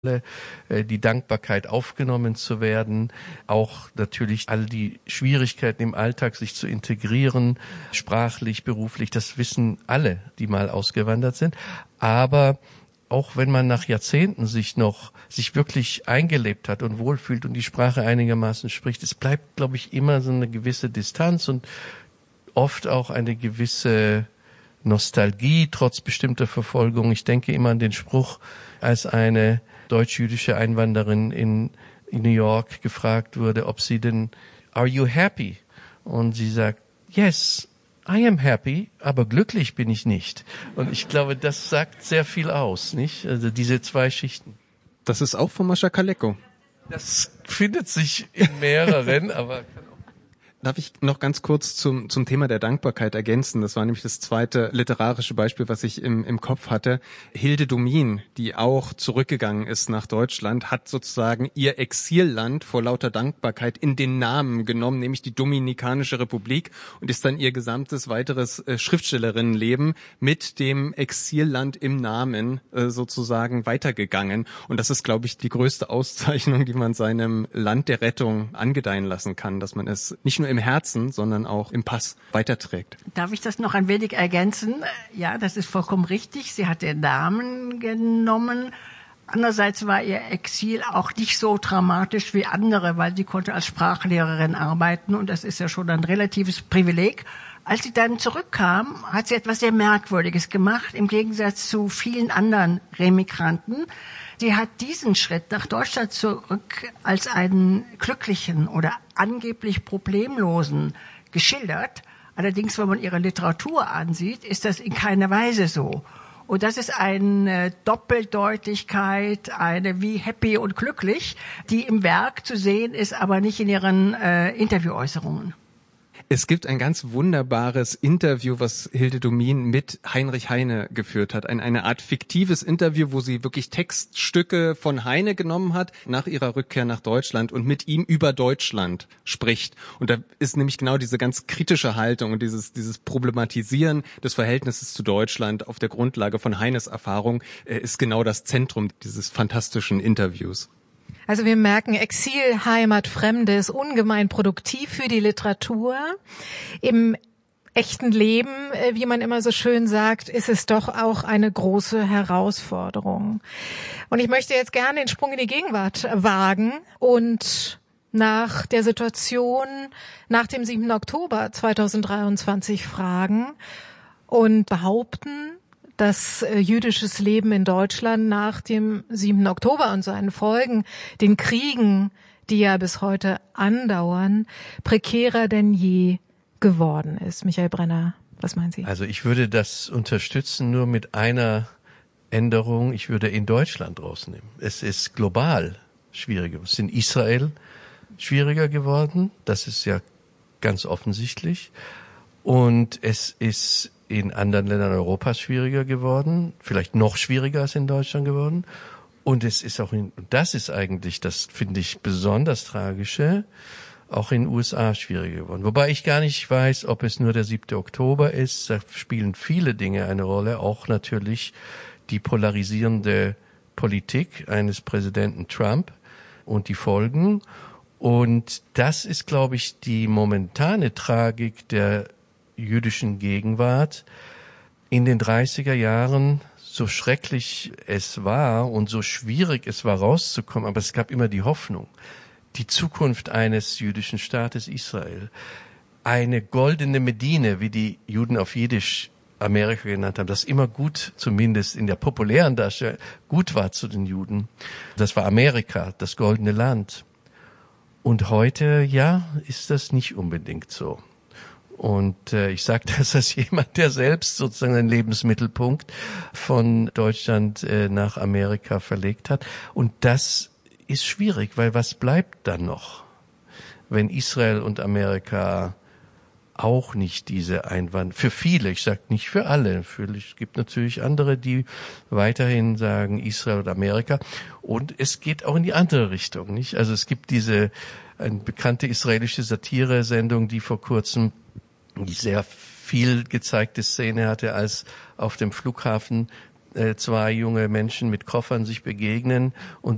die Dankbarkeit aufgenommen zu werden, auch natürlich all die Schwierigkeiten im Alltag, sich zu integrieren, sprachlich, beruflich, das wissen alle, die mal ausgewandert sind. Aber auch wenn man nach Jahrzehnten sich wirklich eingelebt hat und wohlfühlt und die Sprache einigermaßen spricht, es bleibt, glaube ich, immer so eine gewisse Distanz und oft auch eine gewisse Nostalgie, trotz bestimmter Verfolgung. Ich denke immer an den Spruch, als eine deutsch-jüdische Einwanderin in New York gefragt wurde, ob sie denn, are you happy? Und sie sagt, yes, I am happy, aber glücklich bin ich nicht. Und ich glaube, das sagt sehr viel aus, nicht? Also diese zwei Schichten. Das ist auch von Mascha Kaleko. Das findet sich in mehreren, aber... Darf ich noch ganz kurz zum Thema der Dankbarkeit ergänzen? Das war nämlich das zweite literarische Beispiel, was ich im Kopf hatte. Hilde Domin, die auch zurückgegangen ist nach Deutschland, hat sozusagen ihr Exilland vor lauter Dankbarkeit in den Namen genommen, nämlich die Dominikanische Republik, und ist dann ihr gesamtes weiteres Schriftstellerinnenleben mit dem Exilland im Namen sozusagen weitergegangen. Und das ist, glaube ich, die größte Auszeichnung, die man seinem Land der Rettung angedeihen lassen kann, dass man es nicht nur im Herzen, sondern auch im Pass weiterträgt. Darf ich das noch ein wenig ergänzen? Ja, das ist vollkommen richtig. Sie hat den Namen genommen. Andererseits war ihr Exil auch nicht so dramatisch wie andere, weil sie konnte als Sprachlehrerin arbeiten und das ist ja schon ein relatives Privileg. Als sie dann zurückkam, hat sie etwas sehr Merkwürdiges gemacht, im Gegensatz zu vielen anderen Remigranten. Sie hat diesen Schritt nach Deutschland zurück als einen glücklichen oder angeblich problemlosen geschildert. Allerdings, wenn man ihre Literatur ansieht, ist das in keiner Weise so. Und das ist eine Doppeldeutigkeit, eine wie happy und glücklich, die im Werk zu sehen ist, aber nicht in ihren Interviewäußerungen. Es gibt ein ganz wunderbares Interview, was Hilde Domin mit Heinrich Heine geführt hat. Eine Art fiktives Interview, wo sie wirklich Textstücke von Heine genommen hat nach ihrer Rückkehr nach Deutschland und mit ihm über Deutschland spricht. Und da ist nämlich genau diese ganz kritische Haltung und dieses Problematisieren des Verhältnisses zu Deutschland auf der Grundlage von Heines Erfahrung ist genau das Zentrum dieses fantastischen Interviews. Also wir merken, Exil, Heimat, Fremde ist ungemein produktiv für die Literatur. Im echten Leben, wie man immer so schön sagt, ist es doch auch eine große Herausforderung. Und ich möchte jetzt gerne den Sprung in die Gegenwart wagen und nach der Situation nach dem 7. Oktober 2023 fragen und behaupten, dass jüdisches Leben in Deutschland nach dem 7. Oktober und seinen Folgen, den Kriegen, die ja bis heute andauern, prekärer denn je geworden ist. Michael Brenner, was meinen Sie? Also ich würde das unterstützen nur mit einer Änderung. Ich würde in Deutschland rausnehmen. Es ist global schwieriger. Es ist in Israel schwieriger geworden. Das ist ja ganz offensichtlich. Und es ist in anderen Ländern Europas schwieriger geworden, vielleicht noch schwieriger als in Deutschland geworden. Und es ist auch das ist eigentlich, das finde ich besonders Tragische, auch in den USA schwieriger geworden. Wobei ich gar nicht weiß, ob es nur der 7. Oktober ist. Da spielen viele Dinge eine Rolle, auch natürlich die polarisierende Politik eines Präsidenten Trump und die Folgen. Und das ist, glaube ich, die momentane Tragik der jüdischen Gegenwart. In den 30er Jahren, so schrecklich es war und so schwierig es war rauszukommen, aber es gab immer die Hoffnung, die Zukunft eines jüdischen Staates Israel, eine goldene Medine, wie die Juden auf Jiddisch Amerika genannt haben, das immer gut, zumindest in der populären Darstellung, gut war zu den Juden. Das war Amerika, das goldene Land. Und heute, ja, ist das nicht unbedingt so. Und ich sage das als jemand, der selbst sozusagen den Lebensmittelpunkt von Deutschland nach Amerika verlegt hat. Und das ist schwierig, weil was bleibt dann noch, wenn Israel und Amerika auch nicht diese Einwanderung, für viele, ich sage nicht für alle, es gibt natürlich andere, die weiterhin sagen Israel und Amerika. Und es geht auch in die andere Richtung, nicht? Also es gibt eine bekannte israelische Satire-Sendung, die vor kurzem die sehr viel gezeigte Szene hatte, als auf dem Flughafen zwei junge Menschen mit Koffern sich begegnen und